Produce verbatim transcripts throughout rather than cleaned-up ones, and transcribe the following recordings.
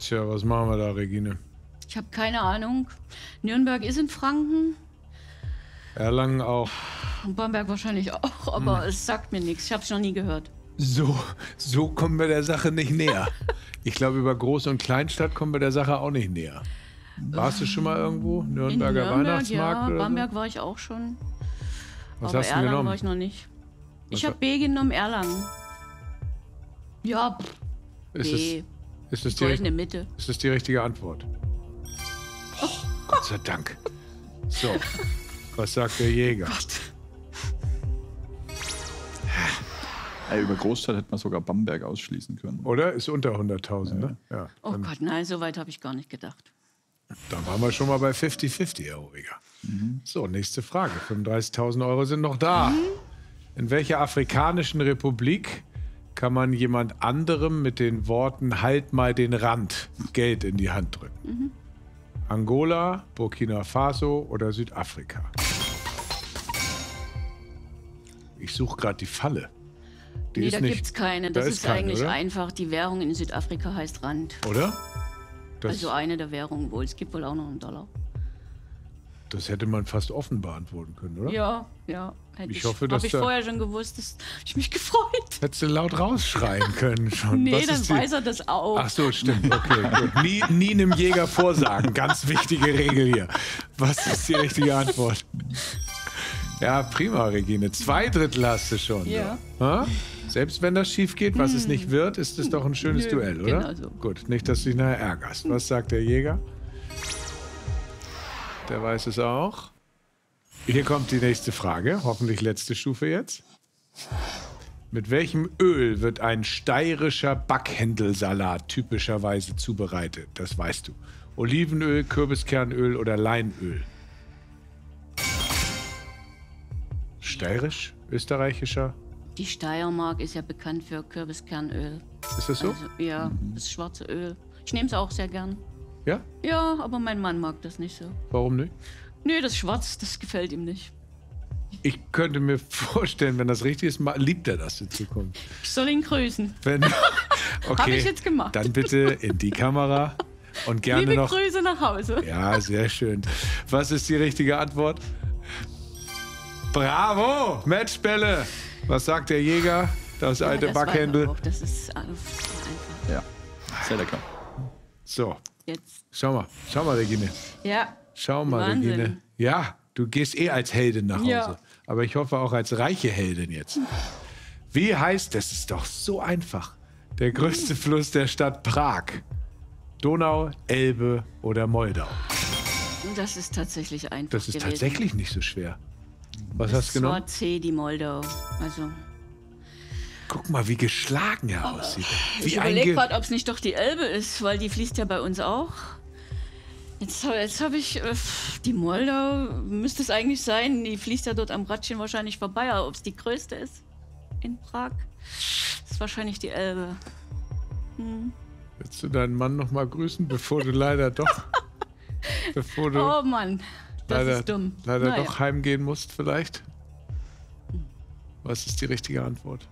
Tja, was machen wir da, Regine? Ich habe keine Ahnung. Nürnberg ist in Franken. Erlangen auch. Und Bamberg wahrscheinlich auch, aber hm. es sagt mir nichts. Ich habe es noch nie gehört. So, so kommen wir der Sache nicht näher. Ich glaube, über Groß- und Kleinstadt kommen wir der Sache auch nicht näher. Warst du schon mal irgendwo? Nürnberger Nürnberg, Weihnachtsmarkt? Ja, oder Bamberg so? war ich auch schon. Was aber hast du Erlangen genommen? war ich noch nicht. Was ich habe B genommen, Erlangen. Ja, pff, ist B. Es, ist, es die, Goldene Mitte. ist das die richtige Antwort? Oh, Gott sei Dank. So, was sagt der Jäger? Gott. Ey, über Großstadt hätte man sogar Bamberg ausschließen können. Oder? Ist unter hunderttausend, ja. Ne? Ja. Oh Gott, nein, so weit habe ich gar nicht gedacht. Da waren wir schon mal bei fünfzig fünfzig, Herr Horiger. Mhm. So, nächste Frage. fünfunddreißigtausend Euro sind noch da. Mhm. In welcher afrikanischen Republik kann man jemand anderem mit den Worten "Halt mal den Rand" Geld in die Hand drücken? Mhm. Angola, Burkina Faso oder Südafrika? Ich suche gerade die Falle. Die nee, ist da nicht, gibt es keine. Das da ist, ist keine, eigentlich oder? einfach. Die Währung in Südafrika heißt Rand. Oder? Das, also eine der Währungen wohl. Es gibt wohl auch noch einen Dollar. Das hätte man fast offen beantworten können, oder? Ja, ja. Hätte ich ich hoffe, Habe dass ich da vorher schon gewusst. Das habe ich mich gefreut. Hättest du laut rausschreien können schon. Nee, Was dann ist die... weiß er das auch. Ach so, stimmt. Okay, gut. Nie, nie einem Jäger vorsagen. Ganz wichtige Regel hier. Was ist die richtige Antwort? Ja, prima, Regine. Zwei Drittel hast du schon. Ja. Ha? Selbst wenn das schief geht, was hm. es nicht wird, ist es doch ein schönes Nö, Duell, oder? Genau so. Gut, nicht, dass du dich nachher ärgerst. Was sagt der Jäger? Der weiß es auch. Hier kommt die nächste Frage. Hoffentlich letzte Stufe jetzt. Mit welchem Öl wird ein steirischer Backhändelsalat typischerweise zubereitet? Das weißt du. Olivenöl, Kürbiskernöl oder Leinöl? Steirisch? Österreichischer? Die Steiermark ist ja bekannt für Kürbiskernöl. Ist das so? Also, ja, das schwarze Öl. Ich nehme es auch sehr gern. Ja? Ja, aber mein Mann mag das nicht so. Warum nicht? Nee, das Schwarz, das gefällt ihm nicht. Ich könnte mir vorstellen, wenn das richtig ist, liebt er das in Zukunft. Ich soll ihn grüßen. Wenn, okay, habe ich jetzt gemacht. Dann bitte in die Kamera und gerne Liebe noch... Grüße nach Hause. Ja, sehr schön. Was ist die richtige Antwort? Bravo! Matchbälle! Was sagt der Jäger? Das ja, alte das Backhändel. Auch. Das ist einfach. Ja, sehr lecker. So, jetzt. Schau mal, schau mal, Regine. Ja. Schau mal, Wahnsinn. Regine. Ja, du gehst eh als Heldin nach Hause. Ja. Aber ich hoffe auch als reiche Heldin jetzt. Wie heißt, das ist doch so einfach, der größte Fluss der Stadt Prag? Donau, Elbe oder Moldau? Das ist tatsächlich einfach Das ist gewesen. tatsächlich nicht so schwer. Was das hast du genommen? war C, die Moldau. Also, guck mal, wie geschlagen er aussieht. Wie ich überlege einge- gerade, ob es nicht doch die Elbe ist, weil die fließt ja bei uns auch. Jetzt, jetzt habe ich, äh, die Moldau müsste es eigentlich sein, die fließt ja dort am Ratschen wahrscheinlich vorbei, aber ob es die größte ist in Prag, ist wahrscheinlich die Elbe. Hm. Willst du deinen Mann noch mal grüßen, bevor du leider doch, bevor du Oh Mann, das leider, ist dumm. leider Naja. doch heimgehen musst vielleicht? Was ist die richtige Antwort?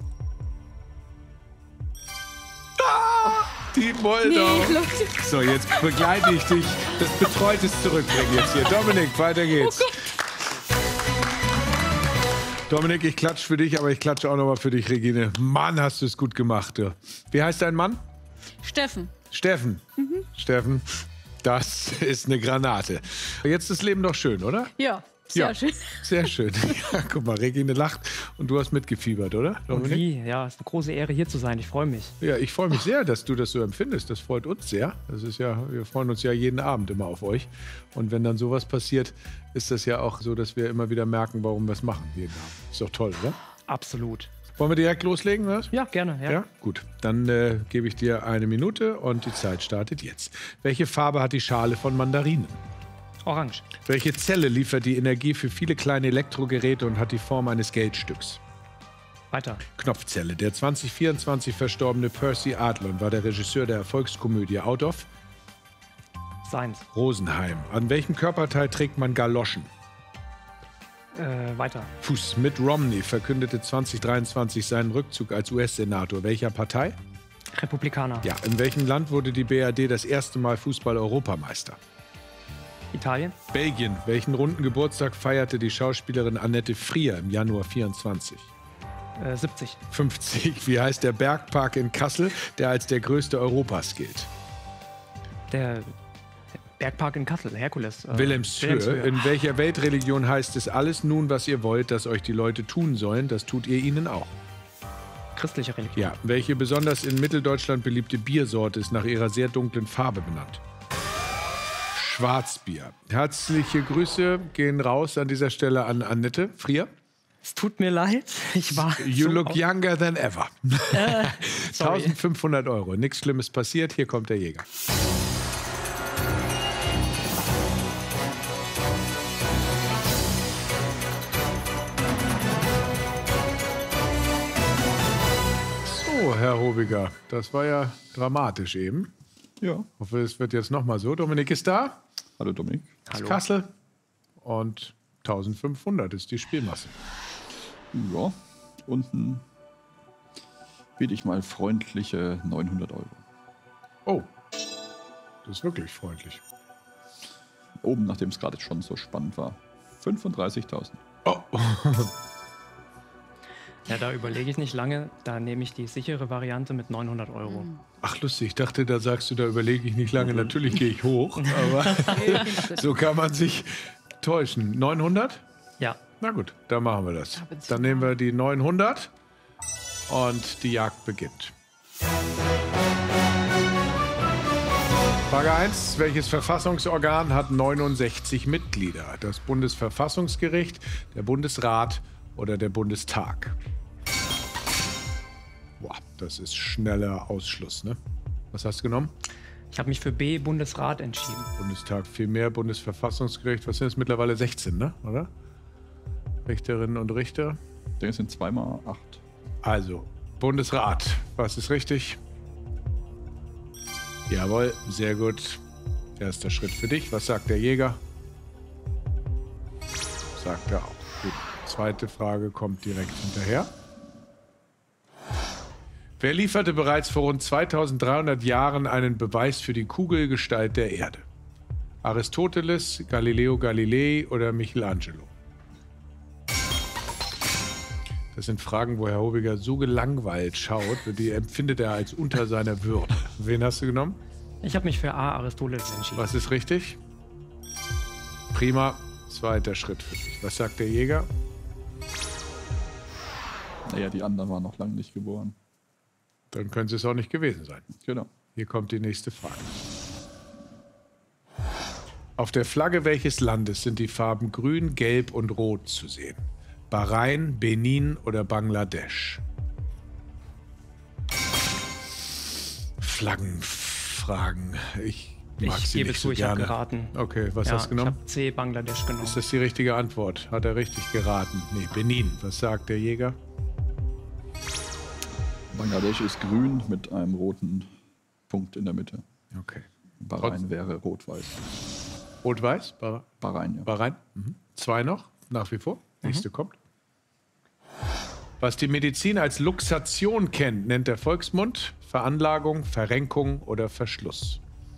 Ah, die Moldau. Nee, so, jetzt begleite ich dich. Das betreutes Zurückbringen jetzt hier. Dominik, weiter geht's. Oh Dominik, ich klatsche für dich, aber ich klatsche auch noch mal für dich, Regine. Mann, hast du es gut gemacht. Du. Wie heißt dein Mann? Steffen. Steffen. Mhm. Steffen, das ist eine Granate. Jetzt ist das Leben doch schön, oder? Ja, sehr ja, schön. Sehr schön. Ja, guck mal, Regine lacht und du hast mitgefiebert, oder? Und wie? Ja, es ist eine große Ehre, hier zu sein. Ich freue mich. Ja, ich freue mich sehr, dass du das so empfindest. Das freut uns sehr. Das ist ja, wir freuen uns ja jeden Abend immer auf euch. Und wenn dann sowas passiert, ist das ja auch so, dass wir immer wieder merken, warum wir es machen jeden Abend. Ist doch toll, oder? Absolut. Wollen wir direkt loslegen, was? Ja, gerne. Ja, Ja, gut. Dann äh, gebe ich dir eine Minute und die Zeit startet jetzt. Welche Farbe hat die Schale von Mandarinen? Orange. Welche Zelle liefert die Energie für viele kleine Elektrogeräte und hat die Form eines Geldstücks? Weiter. Knopfzelle. Der zwanzig vierundzwanzig verstorbene Percy Adlon war der Regisseur der Erfolgskomödie Out of Seins. Rosenheim. An welchem Körperteil trägt man Galoschen? Äh, weiter. Fuß. Mitt Romney verkündete zwanzig dreiundzwanzig seinen Rückzug als U S-Senator. Welcher Partei? Republikaner. Ja, in welchem Land wurde die B R D das erste Mal Fußball-Europameister? Italien. Belgien. Welchen runden Geburtstag feierte die Schauspielerin Annette Frier im Januar vierundzwanzig? Äh, siebzig. fünfzig. Wie heißt der Bergpark in Kassel, der als der größte Europas gilt? Der, der Bergpark in Kassel, Herkules. Äh, Wilhelmshöhe. In welcher Weltreligion heißt es, alles nun, was ihr wollt, dass euch die Leute tun sollen, das tut ihr ihnen auch? Christliche Religion. Ja. Welche besonders in Mitteldeutschland beliebte Biersorte ist nach ihrer sehr dunklen Farbe benannt? Schwarzbier. Herzliche Grüße gehen raus an dieser Stelle an Annette Frier. Es tut mir leid, ich war. You so look auf- younger than ever. Äh, sorry. eintausendfünfhundert Euro. Nichts Schlimmes passiert. Hier kommt der Jäger. So, Herr Hobiger, das war ja dramatisch eben. Ja. Ich hoffe, es wird jetzt nochmal so. Dominik ist da. Hallo Dominik. Aus Kassel. Und eintausendfünfhundert ist die Spielmasse. Ja. Unten biete ich mal freundliche neunhundert Euro. Oh, das ist wirklich freundlich. Oben, nachdem es gerade schon so spannend war, fünfunddreißigtausend. Oh, Ja, da überlege ich nicht lange. Da nehme ich die sichere Variante mit neunhundert Euro. ach lustig, ich dachte, da sagst du, da überlege ich nicht lange. Natürlich gehe ich hoch, aber so kann man sich täuschen. neunhundert? Ja, Na gut, dann machen wir das. Aber Dann nehmen wir die neunhundert und die Jagd beginnt. Frage eins. Welches Verfassungsorgan hat neunundsechzig Mitglieder? Das Bundesverfassungsgericht, der Bundesrat oder der Bundestag? Boah, das ist schneller Ausschluss, ne? Was hast du genommen? ich habe mich für B, Bundesrat, entschieden. Bundestag viel mehr, Bundesverfassungsgericht. Was sind es mittlerweile? sechzehn, ne? Oder? Richterinnen und Richter. Ich denke, es sind zweimal acht. Also, Bundesrat. Was ist richtig? Jawohl, sehr gut. Erster Schritt für dich. Was sagt der Jäger? Sagt er auch. Gut. Zweite Frage kommt direkt hinterher. Wer lieferte bereits vor rund zweitausenddreihundert Jahren einen Beweis für die Kugelgestalt der Erde? Aristoteles, Galileo Galilei oder Michelangelo? Das sind Fragen, wo Herr Hobiger so gelangweilt schaut, die empfindet er als unter seiner Würde. Wen hast du genommen? Ich habe mich für A, Aristoteles entschieden. Was ist richtig? Prima. Zweiter Schritt für dich. Was sagt der Jäger? Naja, die anderen waren noch lange nicht geboren. Dann könnte es auch nicht gewesen sein. Genau. Hier kommt die nächste Frage. Auf der Flagge welches Landes sind die Farben Grün, Gelb und Rot zu sehen? Bahrain, Benin oder Bangladesch? Flaggenfragen. Ich mag Ich sie gebe nicht zu, so ich habe gerne. geraten. Okay, was ja, hast du genommen? Ich habe C, Bangladesch genommen. Ist das die richtige Antwort? Hat er richtig geraten? Nee, Benin. Was sagt der Jäger? Bangladesch ist grün mit einem roten Punkt in der Mitte. Okay. Bahrain Trotz- wäre rot-weiß. Rot-Weiß? Bah- Bahrain, ja. Bahrain? Mhm. Zwei noch, nach wie vor. Nächste kommt. Was die Medizin als Luxation kennt, nennt der Volksmund Veranlagung, Verrenkung oder Verschluss.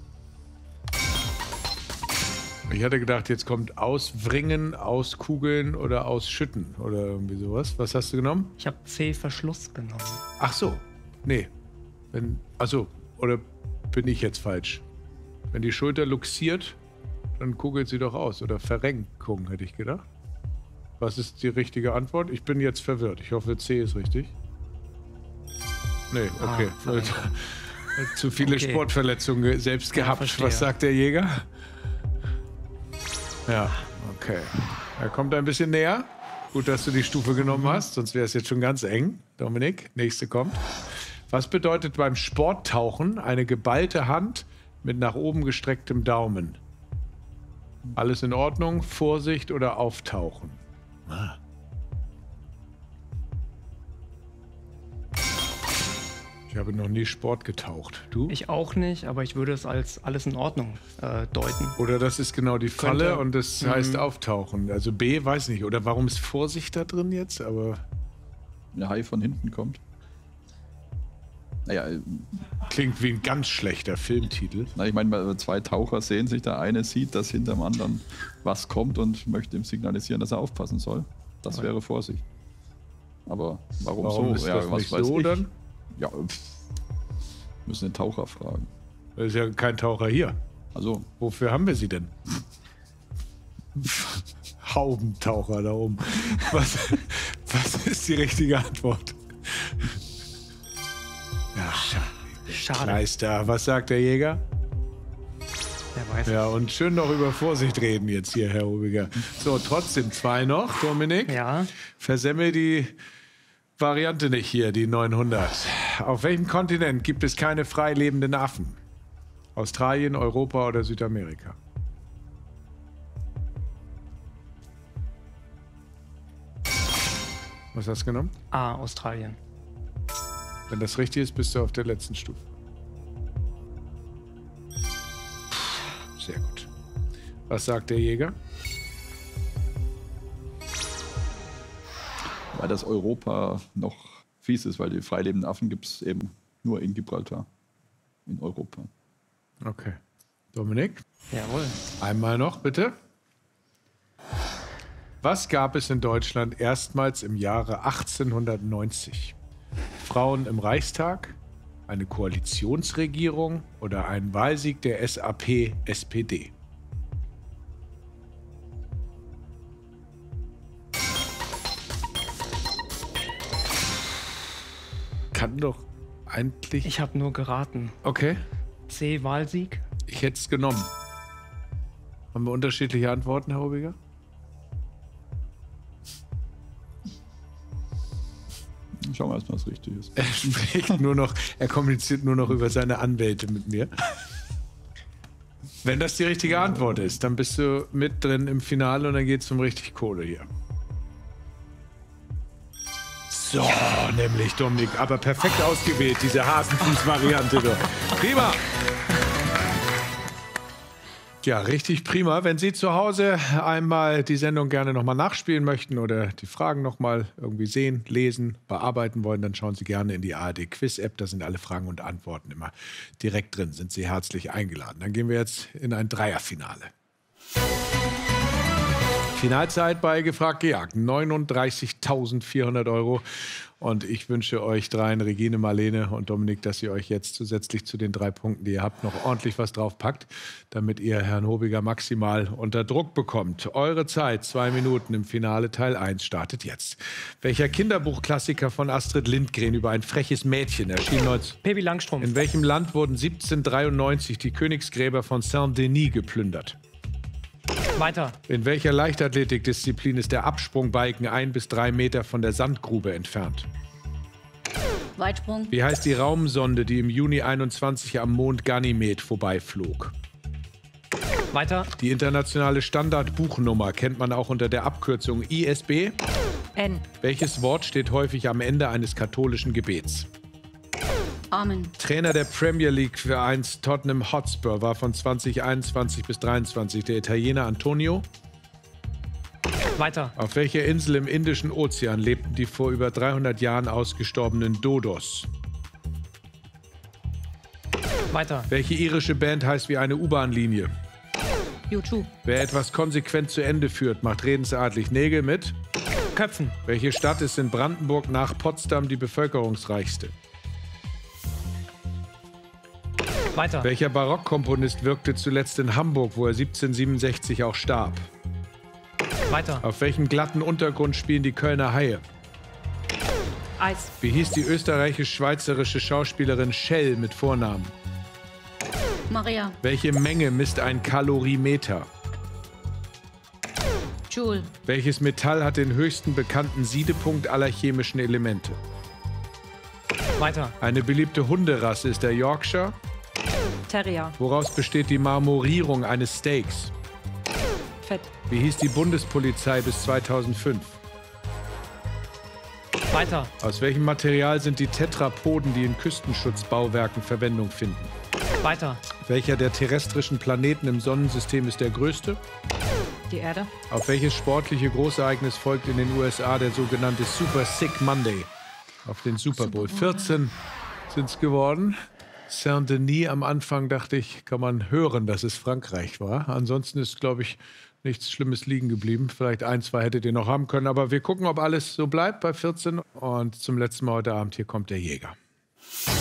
Ich hatte gedacht, jetzt kommt auswringen, auskugeln oder ausschütten oder irgendwie sowas. Was hast du genommen? Ich habe C, Verschluss genommen. Ach so, nee. Wenn, also, oder bin ich jetzt falsch? Wenn die Schulter luxiert, dann kugelt sie doch aus. Oder Verrenkung, hätte ich gedacht. Was ist die richtige Antwort? Ich bin jetzt verwirrt. Ich hoffe, C ist richtig. Nee, okay. Ah, Verrenkung. Zu viele Okay. Sportverletzungen selbst Ja, gehabt. verstehe. Was sagt der Jäger? Ja, okay. Er kommt ein bisschen näher. Gut, dass du die Stufe genommen hast, sonst wäre es jetzt schon ganz eng. Dominik, nächste kommt. Was bedeutet beim Sporttauchen eine geballte Hand mit nach oben gestrecktem Daumen? Alles in Ordnung, Vorsicht oder Auftauchen? Ah. Ich habe noch nie Sport getaucht. Du? Ich auch nicht, aber ich würde es als alles in Ordnung äh, deuten. Oder das ist genau die Falle Könnte. und das heißt auftauchen. Also B, weiß nicht. Oder warum ist Vorsicht da drin jetzt? Aber Wenn der Hai von hinten kommt. Naja, Klingt wie ein ganz schlechter Filmtitel. na, ich meine, zwei Taucher sehen sich, der eine sieht, dass hinter dem anderen was kommt und möchte ihm signalisieren, dass er aufpassen soll. Das wäre Vorsicht. Aber warum, Warum so? ist Ja, das was nicht weiß so ich. dann? Ja, pff. Müssen den Taucher fragen. Da ist ja kein Taucher hier. Also, Wofür haben wir sie denn? Haubentaucher da oben. Was, was ist die richtige Antwort? Ja, schade. Schade. Kleister. Was sagt der Jäger? Wer weiß. Ja, und schön noch über Vorsicht reden jetzt hier, Herr Obiger. So, trotzdem zwei noch, Dominik. Ja. Versemmel die Variante nicht hier, die neunhundert. Auf welchem Kontinent gibt es keine frei lebenden Affen? Australien, Europa oder Südamerika? Was hast du genommen? A, Australien. Wenn das richtig ist, bist du auf der letzten Stufe. Sehr gut. Was sagt der Jäger? weil das Europa noch fies ist, weil die freilebenden Affen gibt es eben nur in Gibraltar, in Europa. Okay. Dominik? Jawohl. Einmal noch, bitte. Was gab es in Deutschland erstmals im Jahre achtzehnhundertneunzig? Frauen im Reichstag, eine Koalitionsregierung oder ein Wahlsieg der S A P S P D? Kann doch eigentlich... Ich habe nur geraten. Okay, C, Wahlsieg. ich hätte es genommen. Haben wir unterschiedliche Antworten, Herr Obiger? Schauen wir erstmal, was richtig ist. Er spricht nur noch, er kommuniziert nur noch über seine Anwälte mit mir. Wenn das die richtige Antwort ist, dann bist du mit drin im Finale und dann geht's um richtig Kohle hier. So, nämlich Dominik, aber perfekt ausgewählt, diese Hasenfuß-Variante. Prima! Ja, richtig prima. Wenn Sie zu Hause einmal die Sendung gerne nochmal nachspielen möchten oder die Fragen nochmal irgendwie sehen, lesen, bearbeiten wollen, dann schauen Sie gerne in die A R D Quiz-App. Da sind alle Fragen und Antworten immer direkt drin. Sind Sie herzlich eingeladen. Dann gehen wir jetzt in ein Dreierfinale. Finalzeit bei Gefragt gejagt. neununddreißigtausendvierhundert Euro. Und ich wünsche euch dreien, Regine, Marlene und Dominik, dass ihr euch jetzt zusätzlich zu den drei Punkten, die ihr habt, noch ordentlich was draufpackt, damit ihr Herrn Hobiger maximal unter Druck bekommt. Eure Zeit, zwei Minuten im Finale, Teil eins, startet jetzt. Welcher Kinderbuchklassiker von Astrid Lindgren über ein freches Mädchen erschien neunzehn... Pippi Langstrumpf. In welchem Land wurden siebzehnhundertdreiundneunzig die Königsgräber von Saint-Denis geplündert? Weiter. In welcher Leichtathletikdisziplin ist der Absprungbalken ein bis drei Meter von der Sandgrube entfernt? Weitsprung. Wie heißt die Raumsonde, die im Juni einundzwanzig am Mond Ganymed vorbeiflog? Weiter. Die internationale Standardbuchnummer kennt man auch unter der Abkürzung I S B. N. Welches Wort steht häufig am Ende eines katholischen Gebets? Amen. Trainer der Premier League Vereins Tottenham Hotspur war von zweitausendeinundzwanzig bis zweitausenddreiundzwanzig der Italiener Antonio. Weiter. Auf welcher Insel im Indischen Ozean lebten die vor über dreihundert Jahren ausgestorbenen Dodos? Weiter. Welche irische Band heißt wie eine U-Bahn-Linie? U zwei. Wer etwas konsequent zu Ende führt, macht redensartlich Nägel mit. Köpfen. Welche Stadt ist in Brandenburg nach Potsdam die bevölkerungsreichste? Weiter. Welcher Barockkomponist wirkte zuletzt in Hamburg, wo er siebzehnhundertsiebenundsechzig auch starb? Weiter. Auf welchem glatten Untergrund spielen die Kölner Haie? Eis. Wie hieß die österreichisch-schweizerische Schauspielerin Schell mit Vornamen? Maria. Welche Menge misst ein Kalorimeter? Joule. Welches Metall hat den höchsten bekannten Siedepunkt aller chemischen Elemente? Weiter. Eine beliebte Hunderasse ist der Yorkshire. Terrier. Woraus besteht die Marmorierung eines Steaks? Fett. Wie hieß die Bundespolizei bis zweitausendfünf? Weiter. Aus welchem Material sind die Tetrapoden, die in Küstenschutzbauwerken Verwendung finden? Weiter. Welcher der terrestrischen Planeten im Sonnensystem ist der größte? Die Erde. Auf welches sportliche Großereignis folgt in den U S A der sogenannte Super Sick Monday? Auf den Super Bowl. vierzehn sind es geworden. Saint-Denis am Anfang, dachte ich, kann man hören, dass es Frankreich war. Ansonsten ist, glaube ich, nichts Schlimmes liegen geblieben. Vielleicht ein, zwei hättet ihr noch haben können. Aber wir gucken, ob alles so bleibt bei vierzehn. Und zum letzten Mal heute Abend, hier kommt der Jäger.